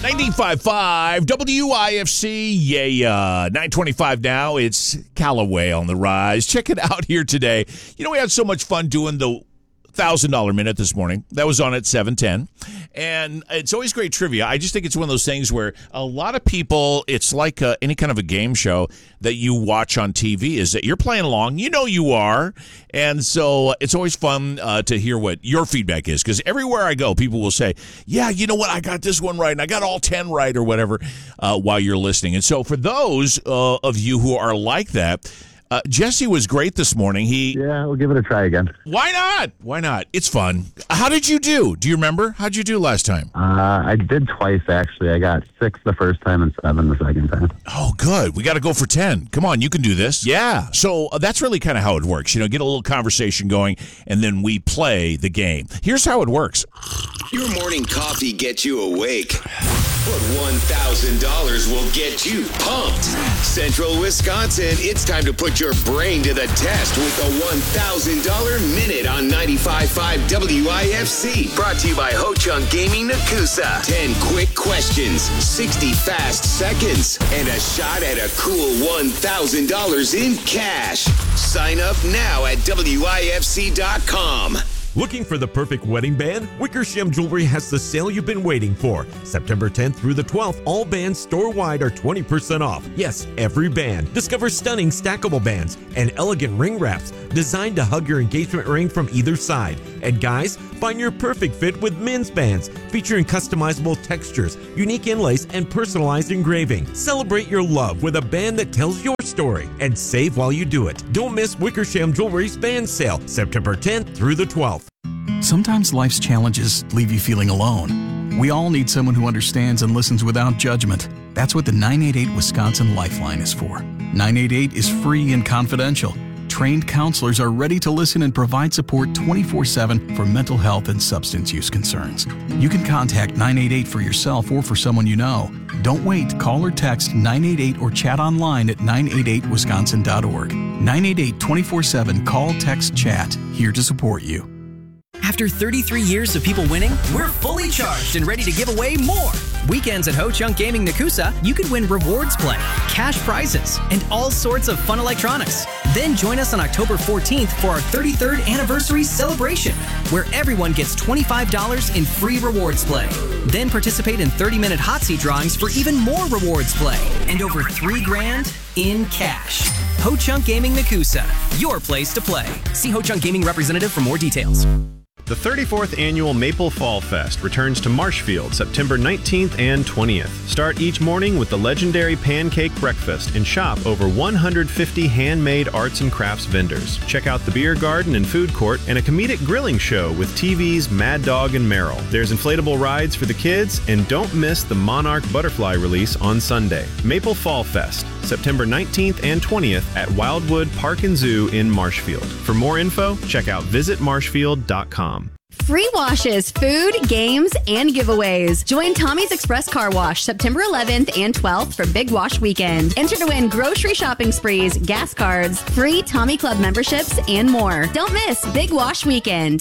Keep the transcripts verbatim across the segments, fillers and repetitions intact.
ninety-five point five W I F C, yeah, nine twenty-five now. It's Callaway on the rise. Check it out here today. You know, we had so much fun doing the one thousand dollars minute this morning. That was on at seven ten. And it's always great trivia. I just think it's one of those things where a lot of people, it's like uh, any kind of a game show that you watch on T V, is that you're playing along. You know you are. And so it's always fun uh, to hear what your feedback is, because everywhere I go, people will say, yeah, you know what, I got this one right, and I got all ten right or whatever uh, while you're listening. And so for those uh, of you who are like that, Uh, Jesse was great this morning. He Yeah, we'll give it a try again. Why not? Why not? It's fun. How did you do? Do you remember? How'd you do last time? Uh, I did twice, actually. I got six the first time and seven the second time. Oh, good. We got to go for ten. Come on, you can do this. Yeah. So uh, that's really kind of how it works. You know, get a little conversation going, and then we play the game. Here's how it works. Your morning coffee gets you awake, but one thousand dollars will get you pumped. Central Wisconsin, it's time to put your brain to the test with the one thousand dollars Minute on ninety-five point five W I F C. Brought to you by Ho Chunk Gaming Nakusa. ten quick questions, sixty fast seconds, and a shot at a cool one thousand dollars in cash. Sign up now at W I F C dot com. Looking for the perfect wedding band? Wickersham Jewelry has the sale you've been waiting for. September tenth through the twelfth, all bands store-wide are twenty percent off. Yes, every band. Discover stunning stackable bands and elegant ring wraps designed to hug your engagement ring from either side. And guys, find your perfect fit with men's bands featuring customizable textures, unique inlays, and personalized engraving. Celebrate your love with a band that tells your story and save while you do it. Don't miss Wickersham Jewelry's band sale, September tenth through the twelfth. Sometimes life's challenges leave you feeling alone. We all need someone who understands and listens without judgment. That's what the nine eight eight Wisconsin Lifeline is for. nine eight eight is free and confidential. Trained counselors are ready to listen and provide support twenty-four seven for mental health and substance use concerns. You can contact nine eight eight for yourself or for someone you know. Don't wait. Call or text nine eight eight or chat online at nine eight eight wisconsin dot org. nine eight eight twenty-four seven Call, text, chat. Here to support you. After thirty-three years of people winning, we're fully charged and ready to give away more. Weekends at Ho Chunk Gaming Nakusa, you could win rewards play, cash prizes, and all sorts of fun electronics. Then join us on October fourteenth for our thirty-third anniversary celebration, where everyone gets twenty-five dollars in free rewards play. Then participate in thirty-minute hot seat drawings for even more rewards play and over three grand in cash. Ho Chunk Gaming Nakusa, your place to play. See Ho Chunk Gaming representative for more details. The thirty-fourth Annual Maple Fall Fest returns to Marshfield September nineteenth and twentieth. Start each morning with the legendary pancake breakfast and shop over one hundred fifty handmade arts and crafts vendors. Check out the beer garden and food court and a comedic grilling show with T V's Mad Dog and Merrill. There's inflatable rides for the kids, and don't miss the Monarch Butterfly release on Sunday. Maple Fall Fest, September nineteenth and twentieth at Wildwood Park and Zoo in Marshfield. For more info, check out visit marshfield dot com. Free washes, food, games, and giveaways. Join Tommy's Express Car Wash September eleventh and twelfth for Big Wash Weekend. Enter to win grocery shopping sprees, gas cards, free Tommy Club memberships, and more. Don't miss Big Wash Weekend.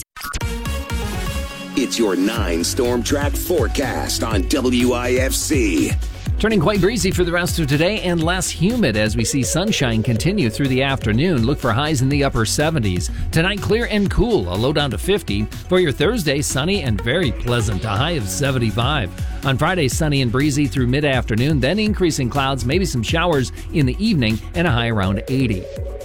It's your nine storm track forecast on W I F C. Turning quite breezy for the rest of today and less humid as we see sunshine continue through the afternoon. Look for highs in the upper seventies. Tonight, clear and cool, a low down to fifty. For your Thursday, sunny and very pleasant, a high of seventy-five. On Friday, sunny and breezy through mid-afternoon, then increasing clouds, maybe some showers in the evening, and a high around eighty.